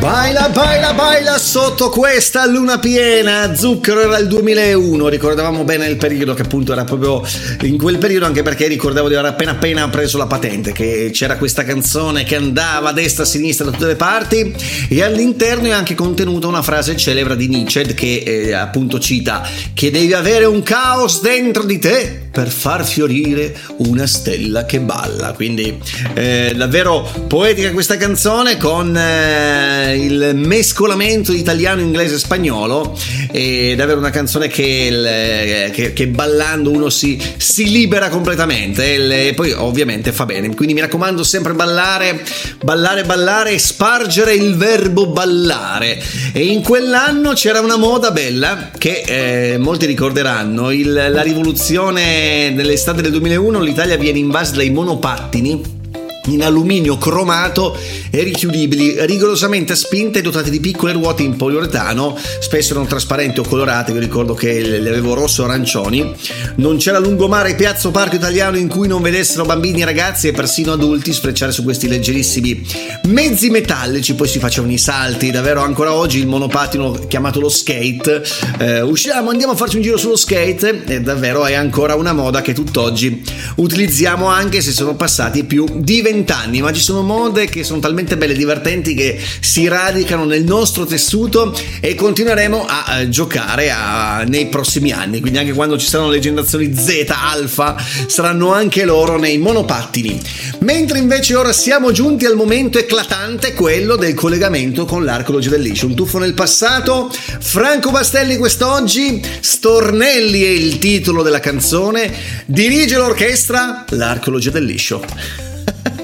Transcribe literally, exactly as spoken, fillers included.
Baila, baila, baila sotto questa luna piena. Zucchero era il duemilauno, ricordavamo bene il periodo, che appunto era proprio in quel periodo, anche perché ricordavo di aver appena appena preso la patente, che c'era questa canzone che andava a destra a sinistra da tutte le parti, e all'interno è anche contenuta una frase celebre di Nietzsche che eh, appunto cita che devi avere un caos dentro di te per far fiorire una stella che balla. Quindi eh, davvero poetica questa canzone, con eh, il mescolamento di italiano, inglese e spagnolo. È davvero una canzone che, il, che, che ballando uno si, si libera completamente, e poi ovviamente fa bene. Quindi mi raccomando, sempre ballare, ballare, ballare e spargere il verbo ballare. E in quell'anno c'era una moda bella che eh, molti ricorderanno, il, la rivoluzione nell'estate del duemilauno. L'Italia viene invasa dai monopattini in alluminio cromato e richiudibili, rigorosamente spinte e dotate di piccole ruote in poliuretano, spesso erano trasparenti o colorate. Io ricordo che le avevo rosso arancioni. Non c'era lungomare, piazza o parco italiano in cui non vedessero bambini, ragazzi e persino adulti sfrecciare su questi leggerissimi mezzi metallici. Poi si facevano i salti, davvero ancora oggi il monopattino chiamato lo skate, eh, usciamo, andiamo a farci un giro sullo skate, e davvero è ancora una moda che tutt'oggi utilizziamo, anche se sono passati più di venti anni. Ma ci sono mode che sono talmente belle e divertenti che si radicano nel nostro tessuto, e continueremo a, a giocare a, nei prossimi anni. Quindi anche quando ci saranno le generazioni Z, Alfa, saranno anche loro nei monopattini. Mentre invece ora siamo giunti al momento eclatante, quello del collegamento con l'Archeologia del Liscio. Un tuffo nel passato. Franco Bastelli quest'oggi, Stornelli è il titolo della canzone, dirige l'orchestra l'Archeologia del Liscio.